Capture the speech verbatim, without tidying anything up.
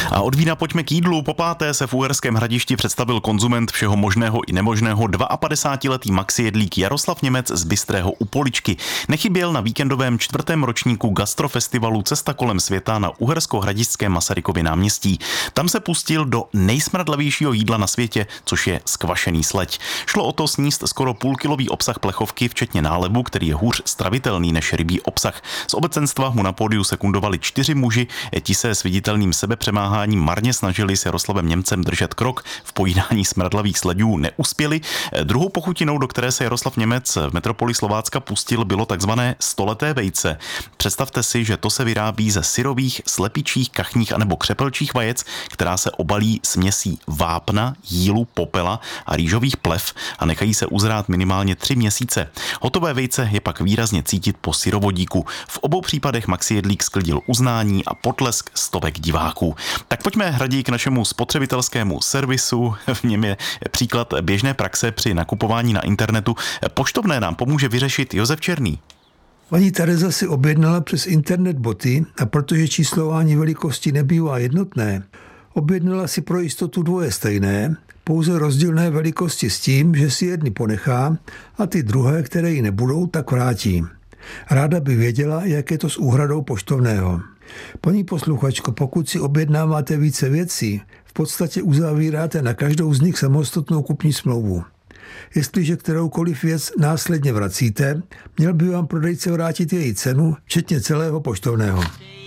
A od vína pojďme k jídlu. Po páté se v Uherském Hradišti představil konzument všeho možného i nemožného padesátidvouletý maxijedlík Jaroslav Němec z Bystrého u Poličky. Nechyběl na víkendovém čtvrtém ročníku gastrofestivalu Cesta kolem světa na uhersko-hradišťském Masarykově náměstí. Tam se pustil do nejsmradlavějšího jídla na světě, což je skvašený sleď. Šlo o to sníst skoro půlkilový obsah plechovky, včetně nálebu, který je hůř stravitelný než rybí obsah. Z obecenstva mu na pódiu sekundovali čtyři muži, ti se s viditelným sebepřemáháním marně snažili s Jaroslavem Němcem držet krok, v pojídání smradlavých sledů neuspěli. Druhou pochutinou, do které se Jaroslav Němec v metropoli Slovácka pustil, bylo takzvané stoleté vejce. Představte si, že to se vyrábí ze syrových, slepičích, kachních anebo křepelčích vajec, která se obalí směsí vápna, jílu, popela a rýžových plev a nechají se uzrát minimálně tři měsíce. Hotové vejce je pak výrazně cítit po syrovodíku. V obou případech maxijedlík sklidil uznání a potlesk stovek diváků. Tak pojďme raději k našemu spotřebitelskému servisu. V něm je příklad běžné praxe při nakupování na internetu. Poštovné nám pomůže vyřešit Josef Černý. Paní Tereza si objednala přes internet boty a protože číslování velikosti nebývá jednotné, objednala si pro jistotu dvoje stejné, pouze rozdílné velikosti s tím, že si jedny ponechá a ty druhé, které jí nebudou, tak vrátí. Ráda by věděla, jak je to s úhradou poštovného. Paní posluchačko, pokud si objednáváte více věcí, v podstatě uzavíráte na každou z nich samostatnou kupní smlouvu. Jestliže kteroukoliv věc následně vracíte, měl by vám prodejce vrátit její cenu, včetně celého poštovného.